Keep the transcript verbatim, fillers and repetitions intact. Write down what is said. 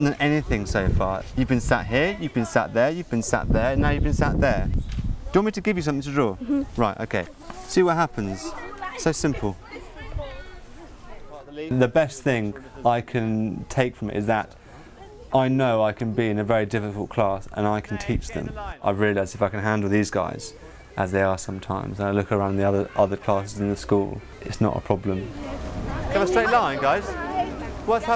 Than anything so far. You've been sat here, you've been sat there, you've been sat there, now you've been sat there. Do you want me to give you something to draw? Mm-hmm. Right, okay. See what happens. So simple. The best thing I can take from it is that I know I can be in a very difficult class and I can teach them. I've realised if I can handle these guys, as they are sometimes, and I look around the other, other classes in the school, it's not a problem. Come a straight line, guys. What's happening?